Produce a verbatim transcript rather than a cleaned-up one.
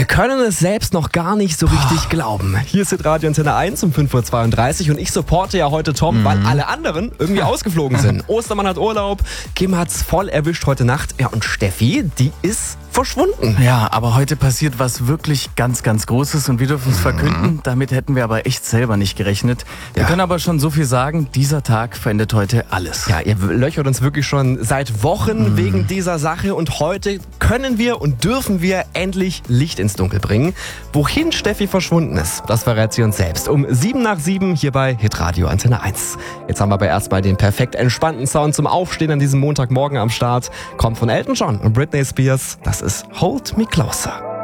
Wir können es selbst noch gar nicht so richtig glauben. Hier ist Radio Antenne eins um fünf Uhr zweiunddreißig und ich supporte ja heute Tom, mhm. weil alle anderen irgendwie ausgeflogen sind. Ostermann hat Urlaub, Kim hat's voll erwischt heute Nacht. Ja, und Steffi, die ist verschwunden. Ja, aber heute passiert was wirklich ganz, ganz Großes und wir dürfen es mhm. verkünden. Damit hätten wir aber echt selber nicht gerechnet. Wir ja. können aber schon so viel sagen, dieser Tag verändert heute alles. Ja, ihr löchert uns wirklich schon seit Wochen mhm. wegen dieser Sache und heute können wir und dürfen wir endlich Licht ins Dunkel bringen. Wohin Steffi verschwunden ist, das verrät sie uns selbst. Um sieben nach sieben hier bei Hitradio Antenne eins. Jetzt haben wir aber erstmal den perfekt entspannten Sound zum Aufstehen an diesem Montagmorgen am Start. Kommt von Elton John und Britney Spears. Das ist Hold Me Closer.